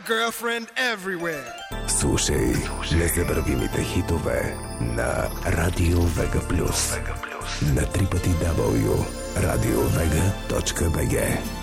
girlfriend everywhere. Слушай незабравимите хитове на Радио Вега Плюс на www.radiovega.bg.